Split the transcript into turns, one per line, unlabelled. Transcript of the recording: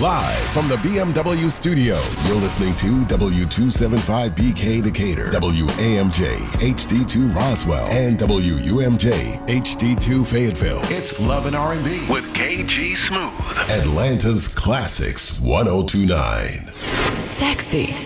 Live from the BMW studio, you're listening to W275BK Decatur, WAMJ HD2 Roswell, and WUMJ HD2 Fayetteville. It's Love and R&B with KG Smooth. Atlanta's Classics 1029.
Sexy.